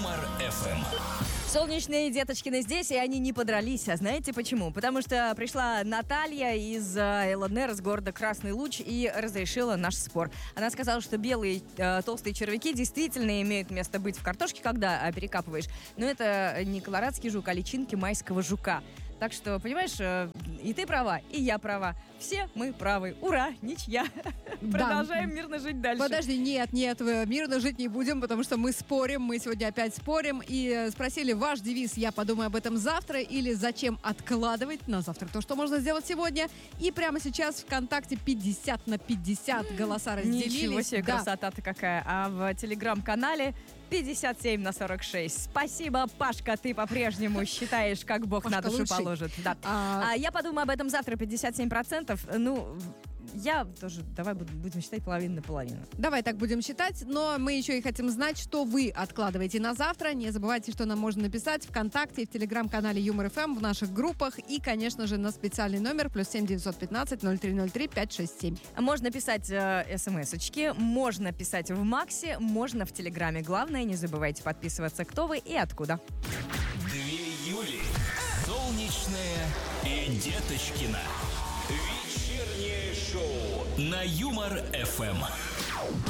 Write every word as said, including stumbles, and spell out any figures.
Юмор эф эм. Солнечные Деточкины здесь, и они не подрались. А знаете почему? Потому что пришла Наталья из эл эн эр, из города Красный Луч, и разрешила наш спор. Она сказала, что белые э, толстые червяки действительно имеют место быть в картошке, когда э, перекапываешь. Но это не колорадский жук, а личинки майского жука. Так что, понимаешь, э, и ты права, и я права. Все мы правы. Ура, ничья. Да. Продолжаем мирно жить дальше. Подожди, нет, нет, мирно жить не будем, потому что мы спорим, мы сегодня опять спорим. И спросили ваш девиз «Я подумаю об этом завтра» или «Зачем откладывать на завтра то, что можно сделать сегодня». И прямо сейчас ВКонтакте пятьдесят на пятьдесят голоса разделились. Ничего себе, Да. красота-то какая. А в телеграм-канале пятьдесят семь на сорок шесть. Спасибо, Пашка, ты по-прежнему считаешь, как Бог Пашка на душу лучший. положит. Да. А, А я подумаю об этом завтра, пятьдесят семь процентов. Ну, я тоже, давай будем будем считать половину на половину. Давай так будем считать, но мы еще и хотим знать, что вы откладываете на завтра. Не забывайте, что нам можно написать ВКонтакте, в телеграм-канале Юмор эф эм, в наших группах и, конечно же, на специальный номер плюс семь девятьсот пятнадцать ноль три ноль три пять шесть семь. Можно писать э, смс-очки, можно писать в Максе, можно в Телеграме. Главное, не забывайте подписываться, кто вы и откуда. Две Юли. Солнечная и Деточкина. Вечернее шоу на Юмор эф эм.